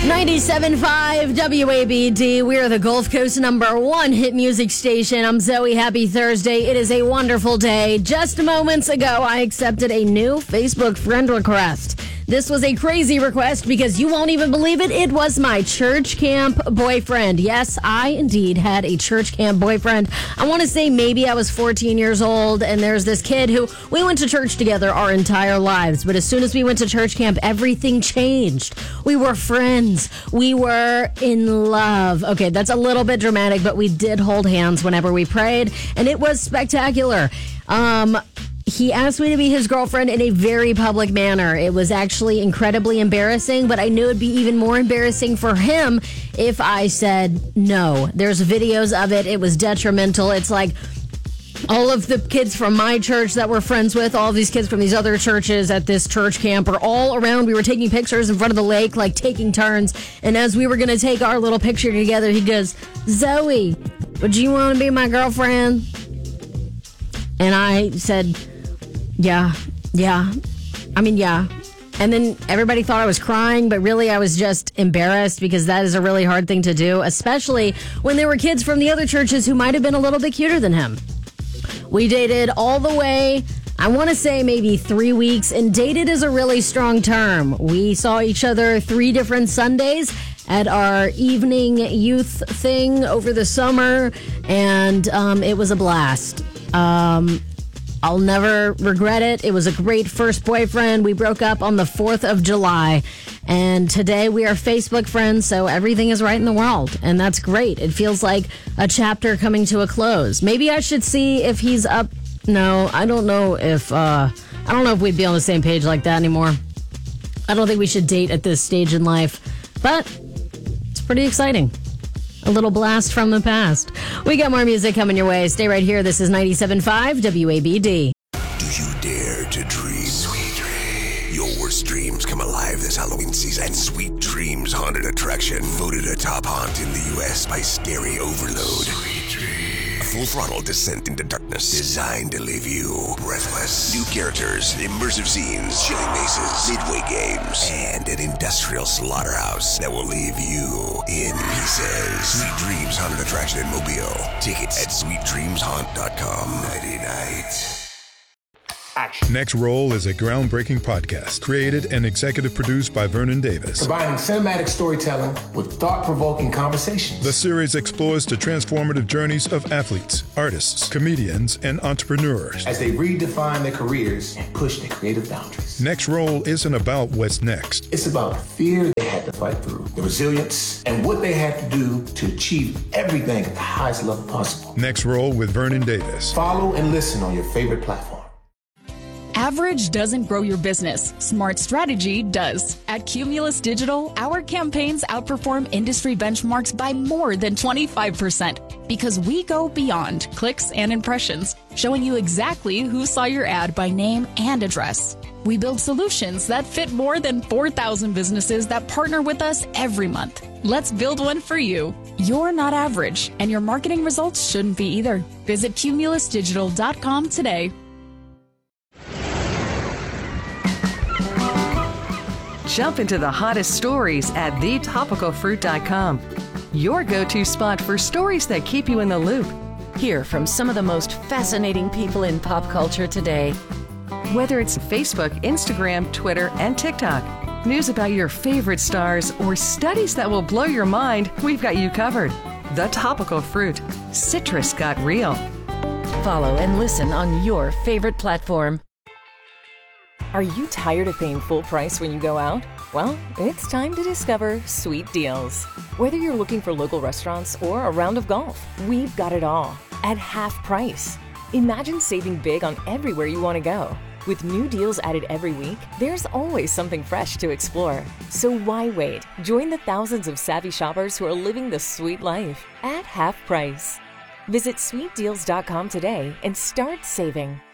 97.5 WABD. We are the Gulf Coast #1 hit music station. I'm Zoe. Happy Thursday. It is a wonderful day. Just moments ago, I accepted a new Facebook friend request. This was a crazy request because you won't even believe it. It was my church camp boyfriend. Yes, I indeed had a church camp boyfriend. I want to say maybe I was 14 years old, and there's this kid who we went to church together our entire lives. But as soon as we went to church camp, everything changed. We were friends. We were in love. Okay, that's a little bit dramatic, but we did hold hands whenever we prayed, and it was spectacular. He asked me to be his girlfriend in a very public manner. It was actually incredibly embarrassing, but I knew it'd be even more embarrassing for him if I said no. There's videos of it. It was detrimental. It's like all of the kids from my church that we're friends with, all of these kids from these other churches at this church camp are all around. We were taking pictures in front of the lake, like taking turns. And as we were going to take our little picture together, he goes, "Zoe, would you want to be my girlfriend?" And I said, yeah. And then everybody thought I was crying, but really I was just embarrassed because that is a really hard thing to do, especially when there were kids from the other churches who might have been a little bit cuter than him. We dated all the way, I want to say maybe 3 weeks, and dated is a really strong term. We saw each other 3 different Sundays at our evening youth thing over the summer, and it was a blast. I'll never regret it. It was a great first boyfriend. We broke up on the 4th of July. And today we are Facebook friends, so everything is right in the world. And that's great. It feels like a chapter coming to a close. Maybe I should see if he's up. No, I don't know if we'd be on the same page like that anymore. I don't think we should date at this stage in life. But it's pretty exciting. A little blast from the past. We got more music coming your way. Stay right here. This is 97.5 WABD. Do you dare to dream? Sweet dreams. Your worst dreams come alive this Halloween season. Sweet Dreams Haunted Attraction. Voted a top haunt in the U.S. by Scary Overload. Sweet Dreams. A full-throttle descent into darkness designed to leave you breathless. New characters, immersive scenes, chilling mazes, midway games, and an industrial slaughterhouse that will leave you in pieces. Sweet Dreams Haunted Attraction in Mobile. Tickets at sweetdreamshaunt.com. Nighty night. Action. Next Roll is a groundbreaking podcast created and executive produced by Vernon Davis. Combining cinematic storytelling with thought-provoking conversations. The series explores the transformative journeys of athletes, artists, comedians, and entrepreneurs as they redefine their careers and push their creative boundaries. Next Roll isn't about what's next. It's about the fear they had to fight through, the resilience, and what they had to do to achieve everything at the highest level possible. Next Roll with Vernon Davis. Follow and listen on your favorite platform. Average doesn't grow your business. Smart strategy does. At Cumulus Digital, our campaigns outperform industry benchmarks by more than 25% because we go beyond clicks and impressions, showing you exactly who saw your ad by name and address. We build solutions that fit more than 4,000 businesses that partner with us every month. Let's build one for you. You're not average, and your marketing results shouldn't be either. Visit cumulusdigital.com today. Jump into the hottest stories at thetopicalfruit.com. Your go-to spot for stories that keep you in the loop. Hear from some of the most fascinating people in pop culture today. Whether it's Facebook, Instagram, Twitter, and TikTok, news about your favorite stars, or studies that will blow your mind, we've got you covered. The Topical Fruit. Citrus got real. Follow and listen on your favorite platform. Are you tired of paying full price when you go out? Well, it's time to discover Sweet Deals. Whether you're looking for local restaurants or a round of golf, we've got it all at half price. Imagine saving big on everywhere you want to go. With new deals added every week, there's always something fresh to explore. So why wait? Join the thousands of savvy shoppers who are living the sweet life at half price. Visit sweetdeals.com today and start saving.